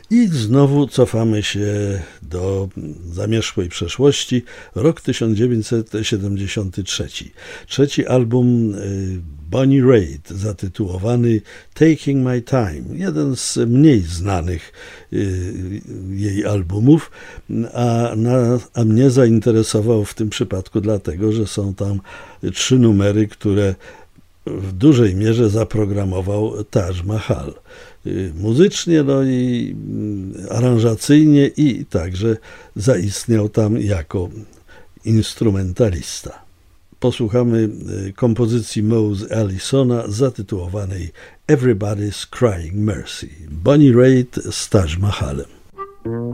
I znowu cofamy się do zamierzchłej przeszłości, rok 1973. Trzeci album Bonnie Raitt, zatytułowany Taking My Time, jeden z mniej znanych jej albumów, a mnie zainteresował w tym przypadku dlatego, że są tam 3 numery, które w dużej mierze zaprogramował Taj Mahal. Muzycznie, no i aranżacyjnie, i także zaistniał tam jako instrumentalista. Posłuchamy kompozycji Mose Allisona zatytułowanej Everybody's Crying Mercy. Bonnie Raitt z Taj Mahalem.